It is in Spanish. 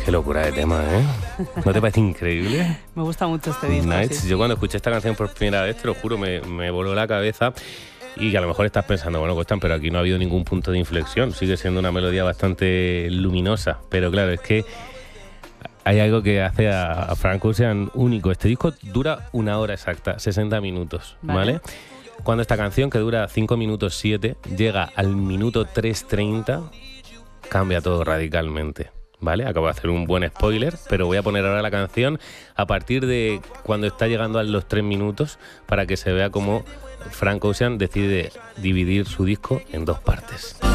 Qué locura de tema, ¿eh? ¿No te parece increíble? Me gusta mucho este disco. Nights. Sí. Yo cuando escuché esta canción por primera vez, te lo juro, me voló la cabeza. Y que a lo mejor estás pensando, bueno, Costan, pero aquí no ha habido ningún punto de inflexión. Sigue siendo una melodía bastante luminosa. Pero claro, es que hay algo que hace a Frank Ocean único. Este disco dura 1 hora exacta, 60 minutos, ¿vale? Cuando esta canción, que dura 5 minutos 7, llega al minuto 3:30, cambia todo radicalmente, ¿vale? Acabo de hacer un buen spoiler, pero voy a poner ahora la canción a partir de cuando está llegando a los 3 minutos para que se vea cómo Frank Ocean decide dividir su disco en 2 partes.